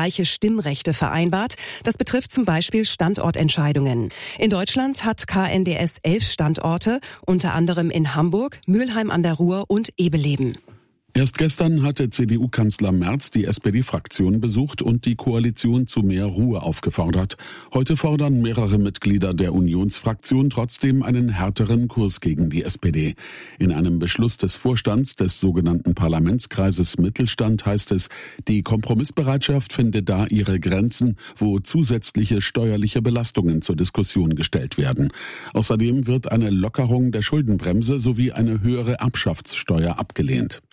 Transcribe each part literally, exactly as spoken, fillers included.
gleiche Stimmrechte vereinbart. Das betrifft zum Beispiel Standortentscheidungen. In Deutschland hat K N D S elf Standorte, unter anderem in Hamburg, Mülheim an der Ruhr und Ebeleben. Erst gestern hatte C D U-Kanzler Merz die S P D-Fraktion besucht und die Koalition zu mehr Ruhe aufgefordert. Heute fordern mehrere Mitglieder der Unionsfraktion trotzdem einen härteren Kurs gegen die S P D. In einem Beschluss des Vorstands des sogenannten Parlamentskreises Mittelstand heißt es, die Kompromissbereitschaft finde da ihre Grenzen, wo zusätzliche steuerliche Belastungen zur Diskussion gestellt werden. Außerdem wird eine Lockerung der Schuldenbremse sowie eine höhere Erbschaftssteuer abgelehnt.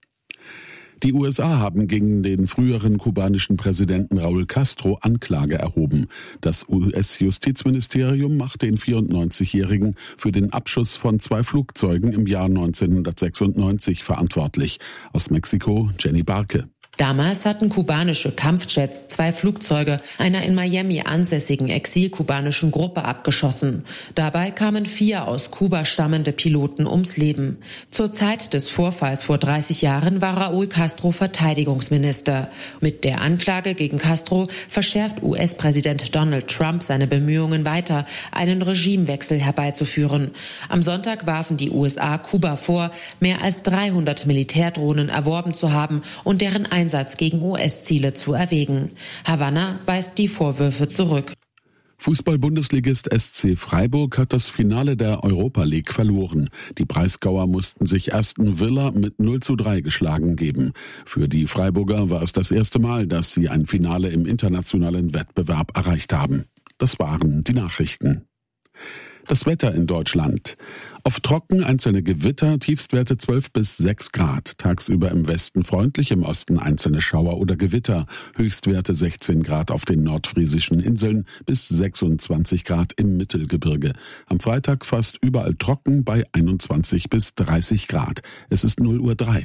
Die U S A haben gegen den früheren kubanischen Präsidenten Raúl Castro Anklage erhoben. Das U S-Justizministerium macht den vierundneunzigjährigen für den Abschuss von zwei Flugzeugen im Jahr neunzehnhundertsechsundneunzig verantwortlich. Aus Mexiko, Jenny Barke. Damals hatten kubanische Kampfjets zwei Flugzeuge einer in Miami ansässigen exilkubanischen Gruppe abgeschossen. Dabei kamen vier aus Kuba stammende Piloten ums Leben. Zur Zeit des Vorfalls vor dreißig Jahren war Raúl Castro Verteidigungsminister. Mit der Anklage gegen Castro verschärft U S-Präsident Donald Trump seine Bemühungen weiter, einen Regimewechsel herbeizuführen. Am Sonntag warfen die U S A Kuba vor, mehr als dreihundert Militärdrohnen erworben zu haben und deren Einsatz gegen U S-Ziele zu erwägen. Havanna weist die Vorwürfe zurück. Fußball-Bundesligist S C Freiburg hat das Finale der Europa League verloren. Die Breisgauer mussten sich Aston Villa mit null zu drei geschlagen geben. Für die Freiburger war es das erste Mal, dass sie ein Finale im internationalen Wettbewerb erreicht haben. Das waren die Nachrichten. Das Wetter in Deutschland. Oft trocken, einzelne Gewitter, Tiefstwerte zwölf bis sechs Grad. Tagsüber im Westen freundlich, im Osten einzelne Schauer oder Gewitter. Höchstwerte sechzehn Grad auf den nordfriesischen Inseln bis sechsundzwanzig Grad im Mittelgebirge. Am Freitag fast überall trocken bei einundzwanzig bis dreißig Grad. Es ist null Uhr drei.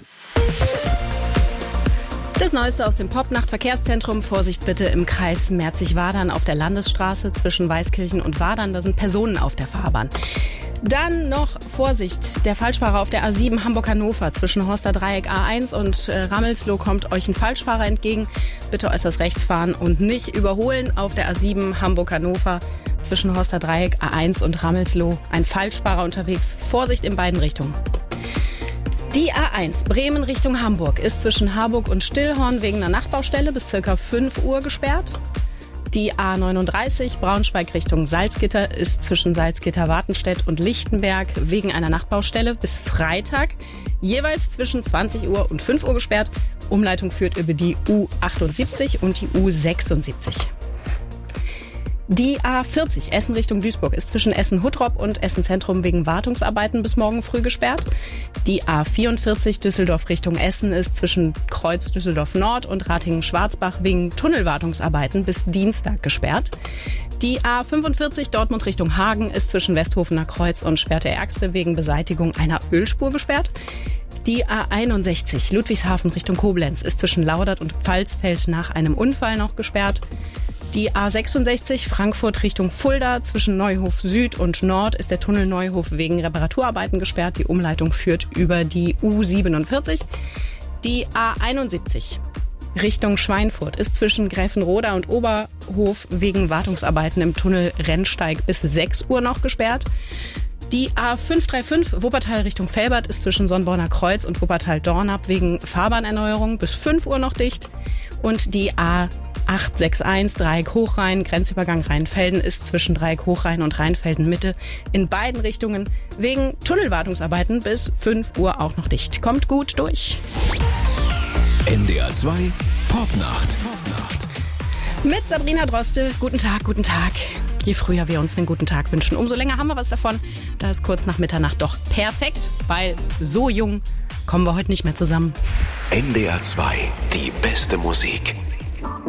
Das Neueste aus dem Popnacht-Verkehrszentrum. Vorsicht bitte im Kreis Merzig-Wadern auf der Landesstraße zwischen Weißkirchen und Wadern. Da sind Personen auf der Fahrbahn. Dann noch Vorsicht, der Falschfahrer auf der A sieben Hamburg-Hannover zwischen Horster Dreieck A eins und äh, Rammelsloh kommt euch ein Falschfahrer entgegen. Bitte äußerst rechts fahren und nicht überholen auf der A sieben Hamburg-Hannover zwischen Horster Dreieck A eins und Rammelsloh. Ein Falschfahrer unterwegs. Vorsicht in beiden Richtungen. Die A eins Bremen Richtung Hamburg ist zwischen Harburg und Stillhorn wegen einer Nachtbaustelle bis ca. fünf Uhr gesperrt. Die A neununddreißig Braunschweig Richtung Salzgitter ist zwischen Salzgitter-Wartenstedt und Lichtenberg wegen einer Nachtbaustelle bis Freitag jeweils zwischen zwanzig Uhr und fünf Uhr gesperrt. Umleitung führt über die U achtundsiebzig und die U sechsundsiebzig. Die A vierzig Essen Richtung Duisburg ist zwischen Essen-Huttrop und Essen-Zentrum wegen Wartungsarbeiten bis morgen früh gesperrt. Die A vierundvierzig Düsseldorf Richtung Essen ist zwischen Kreuz Düsseldorf Nord und Ratingen-Schwarzbach wegen Tunnelwartungsarbeiten bis Dienstag gesperrt. Die A fünfundvierzig Dortmund Richtung Hagen ist zwischen Westhofener Kreuz und Schwerte-Ärgste wegen Beseitigung einer Ölspur gesperrt. Die A einundsechzig Ludwigshafen Richtung Koblenz ist zwischen Laudert und Pfalzfeld nach einem Unfall noch gesperrt. Die A sechsundsechzig Frankfurt Richtung Fulda zwischen Neuhof Süd und Nord ist der Tunnel Neuhof wegen Reparaturarbeiten gesperrt. Die Umleitung führt über die U siebenundvierzig. Die A einundsiebzig Richtung Schweinfurt ist zwischen Gräfenroda und Oberhof wegen Wartungsarbeiten im Tunnel Rennsteig bis sechs Uhr noch gesperrt. Die A fünfhundertfünfunddreißig Wuppertal Richtung Velbert ist zwischen Sonnborner Kreuz und Wuppertal-Dornap wegen Fahrbahnerneuerung bis fünf Uhr noch dicht. Und die A achthundereinundsechzig Dreieck Hochrhein, Grenzübergang Rheinfelden ist zwischen Dreieck Hochrhein und Rheinfelden Mitte in beiden Richtungen wegen Tunnelwartungsarbeiten bis fünf Uhr auch noch dicht. Kommt gut durch. N D R zwei Popnacht. Mit Sabrina Droste. Guten Tag, guten Tag. Je früher wir uns den guten Tag wünschen, umso länger haben wir was davon. Da ist kurz nach Mitternacht doch perfekt, weil so jung kommen wir heute nicht mehr zusammen. N D R zwei, die beste Musik.